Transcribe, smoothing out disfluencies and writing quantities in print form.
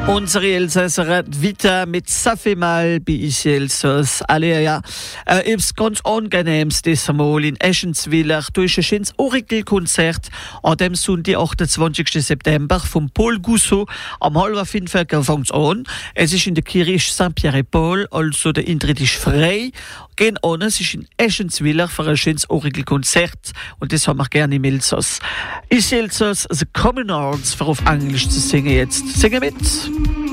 Unsere Elsässer weiter mit «Ça fait mal» bei uns Elsass. Alle, ja, ist ganz angenehmes dieses Mal in Eschentzwiller. Du hast ein schönes Orakelkonzert an dem Sonntag, 28. September, von Paul Gousseau. Am 4:30 fängt es an. Es ist in der Kirche Saint-Pierre-et-Paul, also der Eintritt ist frei. Gehen an, es ist in Eschentzwiller für ein schönes Orakelkonzert. Und das haben wir gerne im Elsass. Ist Elsass The Communards, für auf Englisch zu singen jetzt. Singen mit!